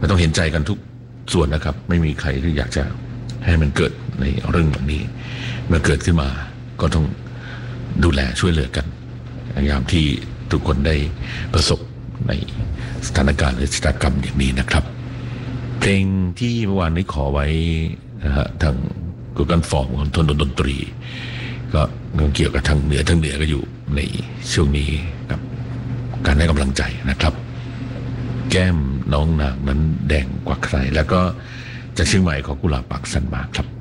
ก็ต้องเห็นใจกันทุกส่วนนะครับไม่มีใครที่อยากจะให้มันเกิดในเรื่องแบบนี้เมื่อเกิดขึ้นมาก็ต้องดูแลช่วยเหลือกันยามที่ทุกคนได้ประสบในสถานการณ์หรือชะตากรรมอย่างนี้นะครับเพลงที่เมื่อวานนี้ขอไว้นะฮะทาง Google Form ของทนดนตรีก็เกี่ยวกับทางเหนือก็อยู่ในช่วงนี้กับการให้กำลังใจนะครับแก้มน้องนางนั้นแดงกว่าใครแล้วก็จากเชียงใหม่ของกุหลาบปากสันมาครับ